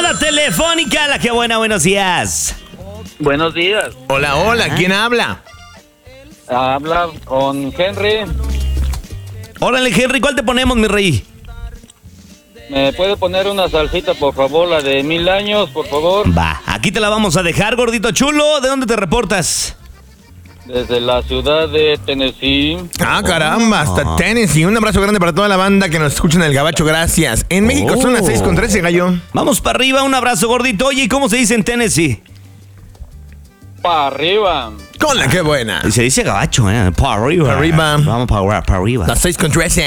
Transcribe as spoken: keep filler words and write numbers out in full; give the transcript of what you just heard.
Llamada telefónica, la que buena, buenos días. Buenos días. Hola, hola, ¿quién habla? Habla con Henry. Órale, Henry, ¿cuál te ponemos, mi rey? ¿Me puede poner una salsita, por favor, la de mil años, por favor? Va, aquí te la vamos a dejar, gordito chulo. ¿De dónde te reportas? Desde la ciudad de Tennessee. Ah, caramba, hasta Tennessee. Un abrazo grande para toda la banda que nos escucha en el Gabacho, gracias. En México Oh. son las seis con trece, gallo. Vamos para arriba, un abrazo, gordito. Oye, ¿y cómo se dice en Tennessee? Para arriba. Con la que buena. Se dice gabacho, ¿eh? Para arriba. Pa' arriba. Vamos para arriba. Las seis con trece.